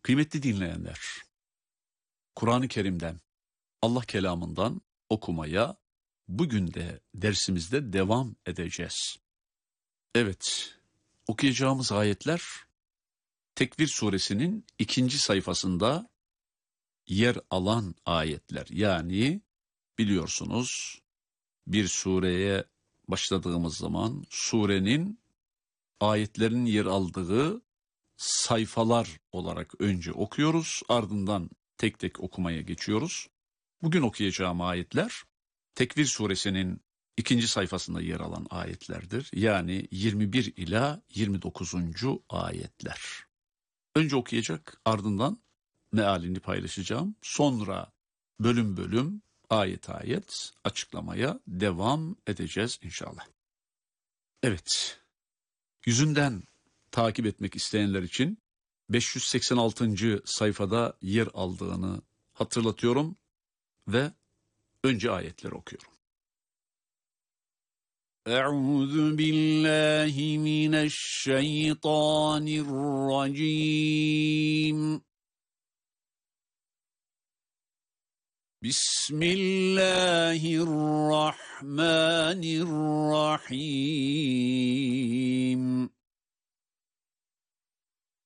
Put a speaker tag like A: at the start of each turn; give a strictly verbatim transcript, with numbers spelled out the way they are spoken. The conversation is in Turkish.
A: Kıymetli dinleyenler, Kur'an-ı Kerim'den, Allah kelamından okumaya bugün de dersimizde devam edeceğiz. Evet, okuyacağımız ayetler Tekvir suresinin ikinci sayfasında yer alan ayetler. Yani biliyorsunuz bir sureye başladığımız zaman surenin ayetlerin yer aldığı sayfalar olarak önce okuyoruz, ardından tek tek okumaya geçiyoruz. Bugün okuyacağım ayetler Tekvir suresinin ikinci sayfasında yer alan ayetlerdir. Yani yirmi bir ila yirmi dokuzuncu ayetler. Önce okuyacak, ardından mealini paylaşacağım. Sonra bölüm bölüm, ayet ayet açıklamaya devam edeceğiz inşallah. Evet, yüzünden takip etmek isteyenler için beş yüz seksen altıncı sayfada yer aldığını hatırlatıyorum ve önce ayetleri okuyorum. Euzu billahi mineşşeytanirracim. Bismillahirrahmanirrahim.